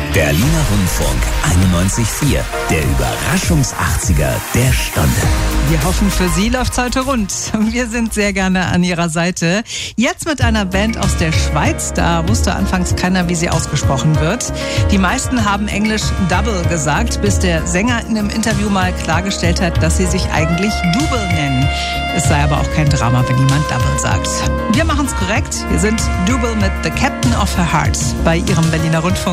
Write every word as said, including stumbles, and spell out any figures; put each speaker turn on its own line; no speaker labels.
Berliner Rundfunk einundneunzig Komma vier. Der Überraschungs-achtziger der Stunde.
Wir hoffen, für Sie läuft's heute rund. Wir sind sehr gerne an Ihrer Seite. Jetzt mit einer Band aus der Schweiz. Da wusste anfangs keiner, wie sie ausgesprochen wird. Die meisten haben Englisch Double gesagt, bis der Sänger in einem Interview mal klargestellt hat, dass sie sich eigentlich Double nennen. Es sei aber auch kein Drama, wenn jemand Double sagt. Wir machen's korrekt. Wir sind Double mit The Captain of Her Heart bei Ihrem Berliner Rundfunk.